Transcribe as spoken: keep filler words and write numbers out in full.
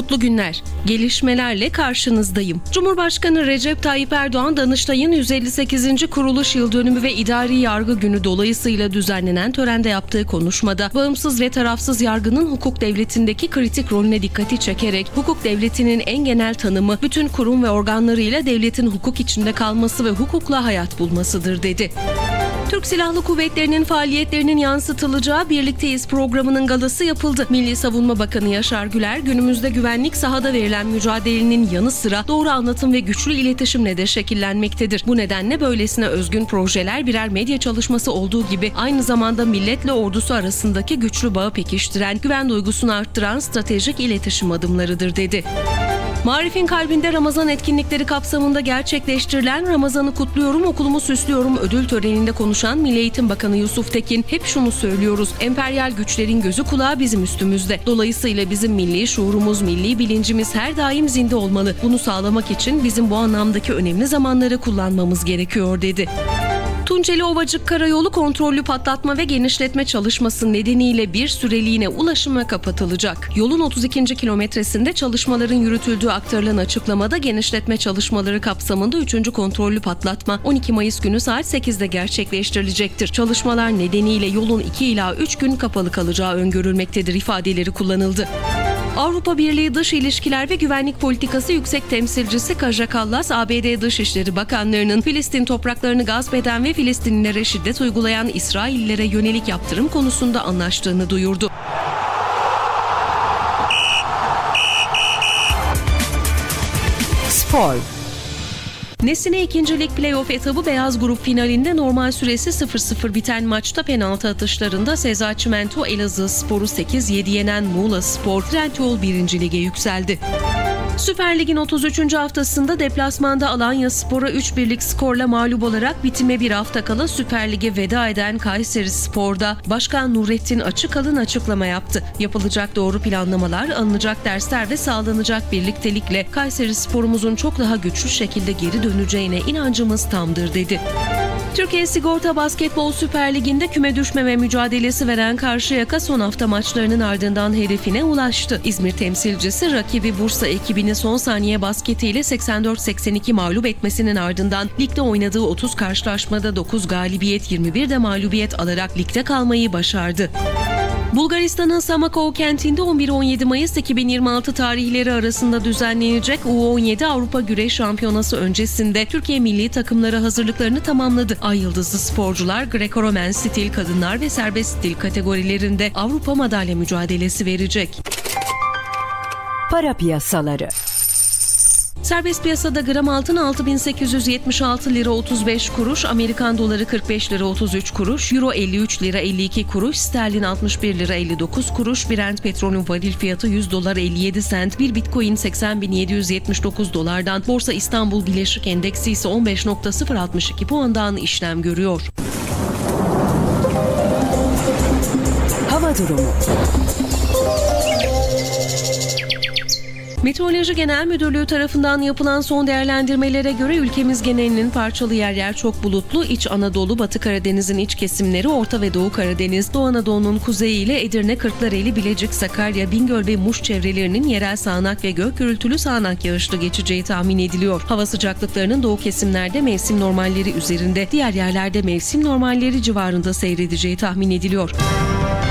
mutlu günler. Gelişmelerle karşınızdayım. Cumhurbaşkanı Recep Tayyip Erdoğan, Danıştay'ın yüz elli sekizinci kuruluş yıl dönümü ve idari yargı günü dolayısıyla düzenlenen törende yaptığı konuşmada bağımsız ve tarafsız yargının hukuk devletindeki kritik rolüne dikkati çekerek hukuk devletinin en genel tanımı bütün kurum ve organlarıyla devletin hukuk içinde kalması ve hukukla hayat bulmasıdır dedi. Türk Silahlı Kuvvetleri'nin faaliyetlerinin yansıtılacağı Birlikteyiz programının galası yapıldı. Milli Savunma Bakanı Yaşar Güler, günümüzde güvenlik sahada verilen mücadelenin yanı sıra doğru anlatım ve güçlü iletişimle de şekillenmektedir. Bu nedenle böylesine özgün projeler birer medya çalışması olduğu gibi aynı zamanda milletle ordusu arasındaki güçlü bağı pekiştiren, güven duygusunu arttıran stratejik iletişim adımlarıdır dedi. Marif'in kalbinde Ramazan etkinlikleri kapsamında gerçekleştirilen Ramazan'ı kutluyorum, okulumu süslüyorum ödül töreninde konuşan Milli Eğitim Bakanı Yusuf Tekin, hep şunu söylüyoruz, emperyal güçlerin gözü kulağı bizim üstümüzde. Dolayısıyla bizim milli şuurumuz, milli bilincimiz her daim zinde olmalı. Bunu sağlamak için bizim bu anlamdaki önemli zamanları kullanmamız gerekiyor dedi. Tunceli Ovacık Karayolu kontrollü patlatma ve genişletme çalışması nedeniyle bir süreliğine ulaşıma kapatılacak. Yolun otuz ikinci kilometresinde çalışmaların yürütüldüğü aktarılan açıklamada genişletme çalışmaları kapsamında üçüncü kontrollü patlatma on iki Mayıs günü saat sekizde gerçekleştirilecektir. Çalışmalar nedeniyle yolun iki ila üç gün kapalı kalacağı öngörülmektedir ifadeleri kullanıldı. Avrupa Birliği Dış İlişkiler ve Güvenlik Politikası Yüksek Temsilcisi Kaja Kallas, A B D Dışişleri Bakanlarının Filistin topraklarını gasp eden ve Filistinlilere şiddet uygulayan İsraillilere yönelik yaptırım konusunda anlaştığını duyurdu. Spor. Nesine ikinci Lig Playoff etabı beyaz grup finalinde normal süresi sıfır sıfır biten maçta penaltı atışlarında Seza Çimento Elazığspor'u sekiz yedi yenen Muğlaspor Trendyol birinci Lig'e yükseldi. Süper Lig'in otuz üçüncü haftasında deplasmanda Alanyaspor'a üç birlik skorla mağlup olarak bitime bir hafta kala Süper Lig'e veda eden Kayserispor'da Başkan Nurettin Açıkalın açıklama yaptı. Yapılacak doğru planlamalar, alınacak dersler ve sağlanacak birliktelikle Kayserispor'umuzun çok daha güçlü şekilde geri döneceğine inancımız tamdır dedi. Türkiye Sigorta Basketbol Süper Ligi'nde küme düşmeme mücadelesi veren Karşıyaka son hafta maçlarının ardından hedefine ulaştı. İzmir temsilcisi rakibi Bursa ekibini son saniye basketiyle seksen dört seksen iki mağlup etmesinin ardından ligde oynadığı otuz karşılaşmada dokuz galibiyet yirmi bir de mağlubiyet alarak ligde kalmayı başardı. Bulgaristan'ın Samakov kentinde on bir on yedi Mayıs iki bin yirmi altı tarihleri arasında düzenlenecek U on yedi Avrupa Güreş Şampiyonası öncesinde Türkiye milli takımları hazırlıklarını tamamladı. Ay yıldızlı sporcular Greco-Romen stil kadınlar ve serbest stil kategorilerinde Avrupa madalya mücadelesi verecek. Para piyasaları. Serbest piyasada gram altın altı bin sekiz yüz yetmiş altı lira otuz beş kuruş, Amerikan doları kırk beş lira otuz üç kuruş, Euro elli üç lira elli iki kuruş, sterlin altmış bir lira elli dokuz kuruş, Brent petrolün varil fiyatı yüz dolar elli yedi sent, bir Bitcoin seksen bin yedi yüz yetmiş dokuz dolardan, Borsa İstanbul Bileşik Endeksi ise on beş nokta sıfır altmış iki puandan işlem görüyor. Hava durumu. Meteoroloji Genel Müdürlüğü tarafından yapılan son değerlendirmelere göre ülkemiz genelinin parçalı yer yer çok bulutlu, İç Anadolu, Batı Karadeniz'in iç kesimleri, Orta ve Doğu Karadeniz, Doğu Anadolu'nun kuzeyi ile Edirne, Kırklareli, Bilecik, Sakarya, Bingöl ve Muş çevrelerinin yerel sağanak ve gök gürültülü sağanak yağışlı geçeceği tahmin ediliyor. Hava sıcaklıklarının doğu kesimlerde mevsim normalleri üzerinde, diğer yerlerde mevsim normalleri civarında seyredeceği tahmin ediliyor.